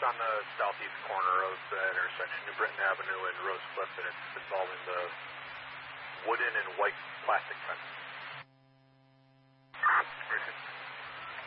on the southeast corner of the intersection, New Britain Avenue and Rose Cliff, and it's involving the wooden and white plastic